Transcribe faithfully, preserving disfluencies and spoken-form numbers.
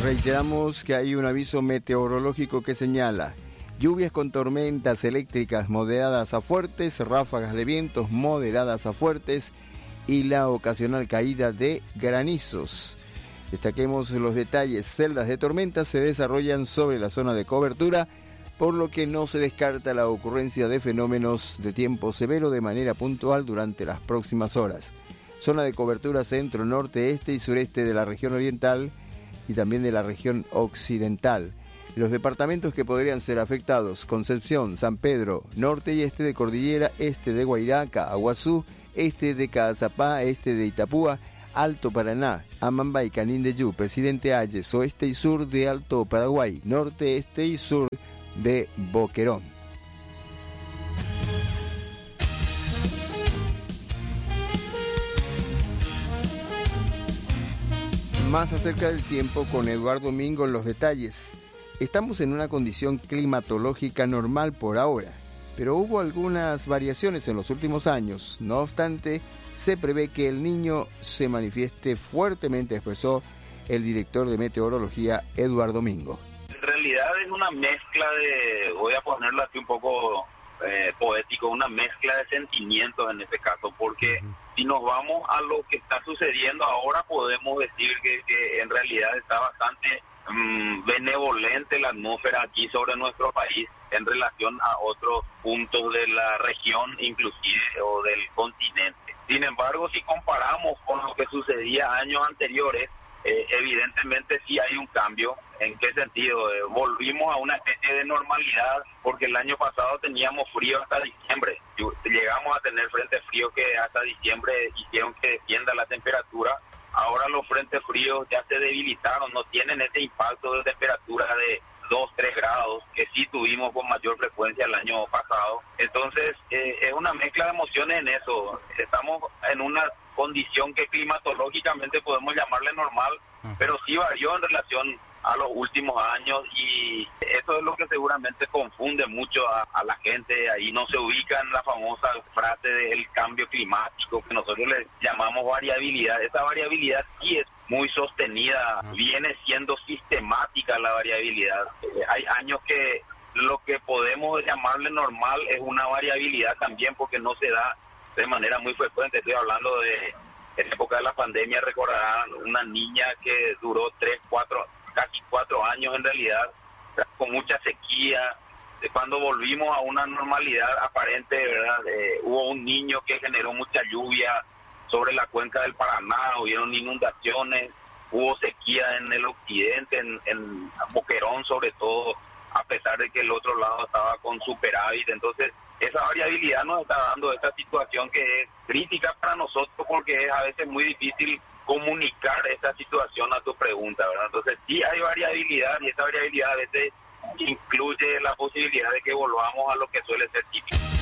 Reiteramos que hay un aviso meteorológico que señala lluvias con tormentas eléctricas moderadas a fuertes, ráfagas de vientos moderadas a fuertes y la ocasional caída de granizos. Destaquemos los detalles. Celdas de tormenta se desarrollan sobre la zona de cobertura, por lo que no se descarta la ocurrencia de fenómenos de tiempo severo de manera puntual durante las próximas horas. Zona de cobertura centro, norte, este y sureste de la región oriental y también de la región occidental. Los departamentos que podrían ser afectados: Concepción, San Pedro, norte y este de Cordillera, este de Guairaca, Aguazú, este de Caazapá, este de Itapúa, Alto Paraná, Amambay, Canindeyú, Presidente Hayes, oeste y sur de Alto Paraguay, norte, este y sur de Boquerón. Más acerca del tiempo con Eduardo Mingo en los detalles. Estamos en una condición climatológica normal por ahora, pero hubo algunas variaciones en los últimos años. No obstante, se prevé que el Niño se manifieste fuertemente, expresó el director de meteorología Eduardo Mingo. En realidad es una mezcla de, voy a ponerlo aquí un poco eh, poético, una mezcla de sentimientos en este caso, porque uh-huh. si nos vamos a lo que está sucediendo ahora, podemos decir que, que en realidad está bastante um, benevolente la atmósfera aquí sobre nuestro país en relación a otros puntos de la región, inclusive, o del continente. Sin embargo, si comparamos con lo que sucedía años anteriores, eh, evidentemente sí hay un cambio. ¿En qué sentido? Eh, volvimos a una especie de normalidad, porque el año pasado teníamos frío hasta diciembre. Llegamos a tener frentes fríos que hasta diciembre hicieron que descienda la temperatura. Ahora los frentes fríos ya se debilitaron, no tienen ese impacto de temperatura de dos, tres grados que sí tuvimos con mayor frecuencia el año pasado. Entonces eh, es una mezcla de emociones en eso. Estamos en una condición que climatológicamente podemos llamarle normal, uh-huh. pero sí varió en relación a los últimos años, y eso es lo que seguramente confunde mucho a, a la gente. Ahí no se ubica en la famosa frase del cambio climático, que nosotros le llamamos variabilidad. Esa variabilidad sí es muy sostenida, uh-huh. viene siendo sistemática la variabilidad. Eh, hay años que lo que podemos llamarle normal es una variabilidad también, porque no se da de manera muy frecuente. Estoy hablando de, en época de la pandemia, recordarán una niña que duró tres, cuatro, casi cuatro años en realidad, con mucha sequía. De cuando volvimos a una normalidad aparente, ¿verdad? Eh, hubo un niño que generó mucha lluvia sobre la cuenca del Paraná, hubieron inundaciones, hubo sequía en el occidente, en, en Boquerón sobre todo, a pesar de que el otro lado estaba con superávit. Entonces esa variabilidad nos está dando esta situación que es crítica para nosotros, porque es a veces muy difícil comunicar esta situación a tu pregunta, ¿verdad? Entonces sí hay variabilidad, y esa variabilidad a veces incluye la posibilidad de que volvamos a lo que suele ser típico.